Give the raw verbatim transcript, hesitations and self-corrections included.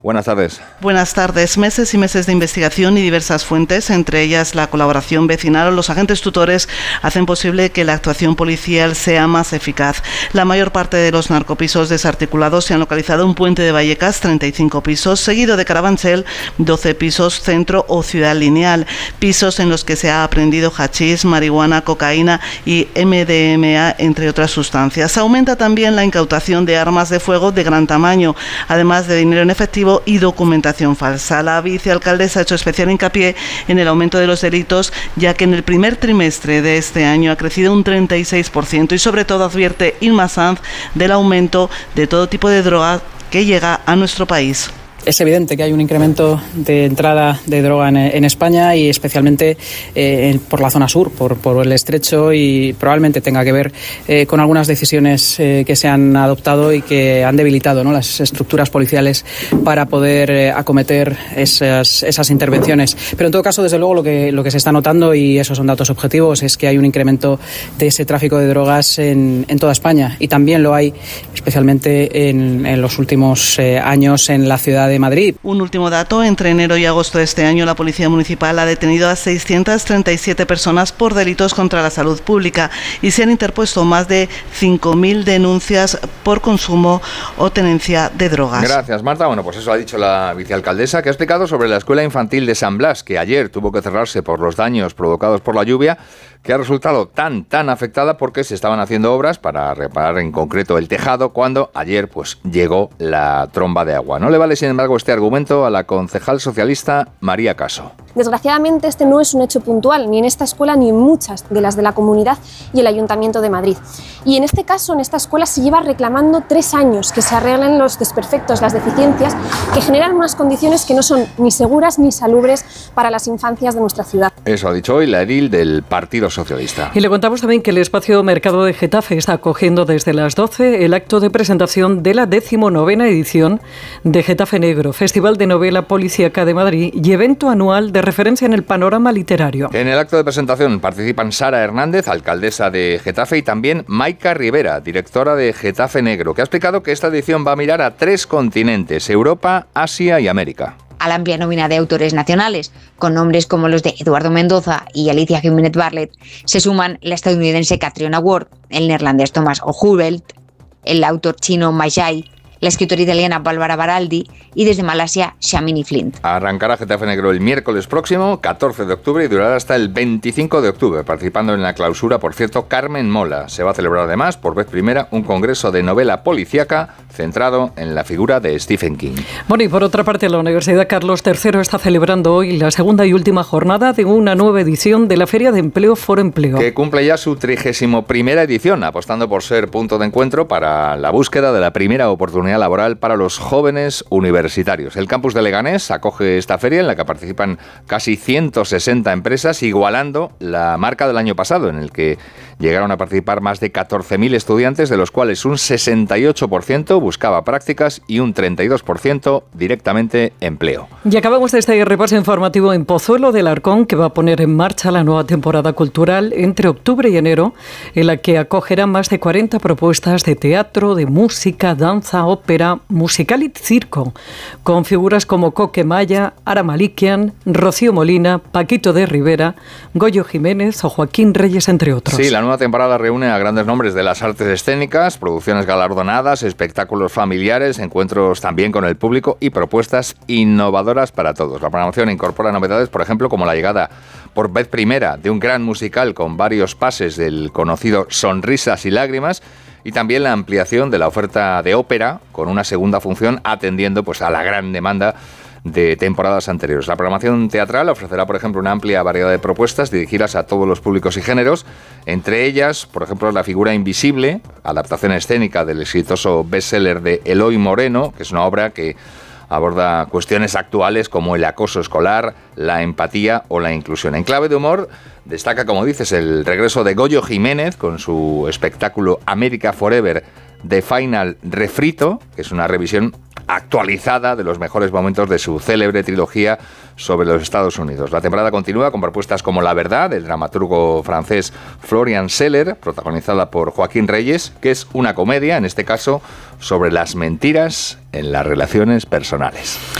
Buenas tardes. Buenas tardes. Meses y meses de investigación y diversas fuentes, entre ellas la colaboración vecinal o los agentes tutores, hacen posible que la actuación policial sea más eficaz. La mayor parte de los narcopisos desarticulados se han localizado en Puente de Vallecas, treinta y cinco pisos, seguido de Carabanchel, doce pisos, Centro o Ciudad Lineal. Pisos en los que se ha aprehendido hachís, marihuana, cocaína y M D M A, entre otras sustancias. Aumenta también la incautación de armas de fuego de gran tamaño, además de dinero en efectivo y documentación falsa. La vicealcaldesa ha hecho especial hincapié en el aumento de los delitos, ya que en el primer trimestre de este año ha crecido un treinta y seis por ciento y sobre todo advierte Inma Sanz del aumento de todo tipo de droga que llega a nuestro país. Es evidente que hay un incremento de entrada de droga en, en España y especialmente eh, por la zona sur, por, por el estrecho, y probablemente tenga que ver eh, con algunas decisiones eh, que se han adoptado y que han debilitado, ¿no?, las estructuras policiales para poder eh, acometer esas, esas intervenciones. Pero en todo caso, desde luego, lo que, lo que se está notando, y esos son datos objetivos, es que hay un incremento de ese tráfico de drogas en, en toda España, y también lo hay especialmente en, en los últimos eh, años en la ciudad de Madrid. Un último dato: entre enero y agosto de este año la Policía Municipal ha detenido a seiscientas treinta y siete personas por delitos contra la salud pública y se han interpuesto más de cinco mil denuncias por consumo o tenencia de drogas. Gracias, Marta. Bueno, pues eso ha dicho la vicealcaldesa, que ha explicado sobre la escuela infantil de San Blas, que ayer tuvo que cerrarse por los daños provocados por la lluvia, que ha resultado tan, tan afectada porque se estaban haciendo obras para reparar en concreto el tejado cuando ayer pues llegó la tromba de agua. No le vale, sin embargo, este argumento a la concejal socialista María Caso. Desgraciadamente, este no es un hecho puntual, ni en esta escuela ni en muchas de las de la Comunidad y el Ayuntamiento de Madrid. Y en este caso, en esta escuela, se lleva reclamando tres años que se arreglen los desperfectos, las deficiencias, que generan unas condiciones que no son ni seguras ni salubres para las infancias de nuestra ciudad. Eso ha dicho hoy la edil del Partido Socialista. Y le contamos también que el espacio Mercado de Getafe está acogiendo desde las doce el acto de presentación de la decimonovena edición de Getafe Negro, Festival de Novela Policíaca de Madrid y evento anual de referencia en el panorama literario. En el acto de presentación participan Sara Hernández, alcaldesa de Getafe, y también Maika Rivera, directora de Getafe Negro, que ha explicado que esta edición va a mirar a tres continentes: Europa, Asia y América. A la amplia nómina de autores nacionales, con nombres como los de Eduardo Mendoza y Alicia Jiménez Barlet, se suman la estadounidense Catriona Ward, el neerlandés Thomas O'Hubelt, el autor chino Mai Jai, la escritora italiana Bárbara Baraldi y desde Malasia Shamini Flint. Arrancará Getafe Negro el miércoles próximo, catorce de octubre, y durará hasta el veinticinco de octubre, participando en la clausura, por cierto, Carmen Mola. Se va a celebrar además, por vez primera, un congreso de novela policíaca centrado en la figura de Stephen King. Bueno, y por otra parte, la Universidad Carlos tercero está celebrando hoy la segunda y última jornada de una nueva edición de la Feria de Empleo Foro Empleo, que cumple ya su trigésimo primera edición, apostando por ser punto de encuentro para la búsqueda de la primera oportunidad laboral para los jóvenes universitarios. El campus de Leganés acoge esta feria, en la que participan casi ciento sesenta empresas, igualando la marca del año pasado, en el que llegaron a participar más de catorce mil estudiantes, de los cuales un sesenta y ocho por ciento buscaba prácticas y un treinta y dos por ciento directamente empleo. Y acabamos de este repaso informativo en Pozuelo del Arcón, que va a poner en marcha la nueva temporada cultural entre octubre y enero, en la que acogerá más de cuarenta propuestas de teatro, de música, danza, ópera, musical y circo, con figuras como Coque Maya, Ara Malikian, Rocío Molina, Paquito de Rivera, Goyo Jiménez o Joaquín Reyes, entre otros. Sí, la nueva temporada reúne a grandes nombres de las artes escénicas, producciones galardonadas, espectáculos familiares, encuentros también con el público y propuestas innovadoras para todos. La programación incorpora novedades, por ejemplo, como la llegada por vez primera de un gran musical con varios pases del conocido Sonrisas y Lágrimas, y también la ampliación de la oferta de ópera con una segunda función atendiendo pues a la gran demanda de temporadas anteriores. La programación teatral ofrecerá, por ejemplo, una amplia variedad de propuestas dirigidas a todos los públicos y géneros, entre ellas, por ejemplo, La figura invisible, adaptación escénica del exitoso bestseller de Eloy Moreno, que es una obra que aborda cuestiones actuales como el acoso escolar, la empatía o la inclusión. En clave de humor, destaca, como dices, el regreso de Goyo Jiménez con su espectáculo America Forever, The Final Refrito, que es una revisión actualizada de los mejores momentos de su célebre trilogía sobre los Estados Unidos. La temporada continúa con propuestas como La Verdad, del dramaturgo francés Florian Zeller, protagonizada por Joaquín Reyes, que es una comedia, en este caso, sobre las mentiras en las relaciones personales.